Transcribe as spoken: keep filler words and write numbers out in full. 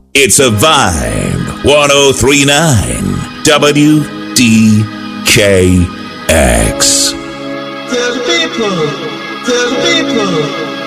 It's a vibe. ten thirty-nine W D K X. Tell the people, tell the people.